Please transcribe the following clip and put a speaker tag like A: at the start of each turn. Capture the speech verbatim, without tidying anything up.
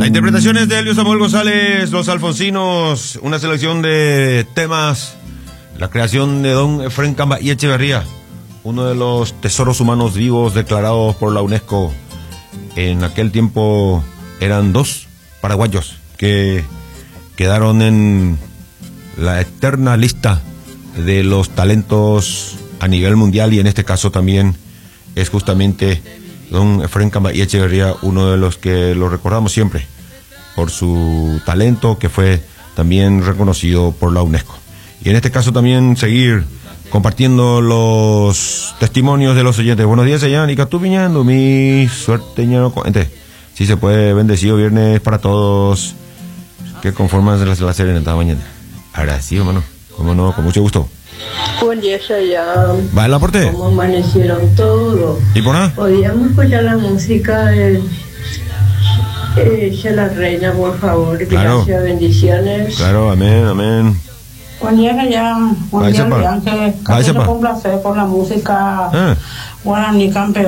A: Interpretaciones de Elio Samuel González, Los Alfonsinos, una selección de temas, la creación de don Efrén Camba y Echeverría, uno de los tesoros humanos vivos declarados por la UNESCO. En aquel tiempo eran dos paraguayos que quedaron en la eterna lista de los talentos a nivel mundial, y en este caso también es justamente don Efrén Camba y Echeverría, uno de los que lo recordamos siempre por su talento, que fue también reconocido por la UNESCO. Y en este caso también seguir compartiendo los testimonios de los oyentes. Buenos días, señor Icatú Piñando, mi suerte, ñano. Si se puede, bendecido viernes para todos que conforman la, la serie en esta mañana. Ahora sí, hermano, cómo no, con mucho gusto.
B: Buen día, Shayan.
A: ¿Va el aporte?
B: ¿Cómo amanecieron todos?
A: ¿Y por nada?
B: Podíamos escuchar la música de ella, la reina, por favor.
A: Claro.
B: Gracias, bendiciones.
A: Claro, amén, amén.
C: Buen día, Shayan. Buen día, Ángel. Casi
A: Váyase,
C: lo complacer por la música
A: Ah.
C: guaraní campeón.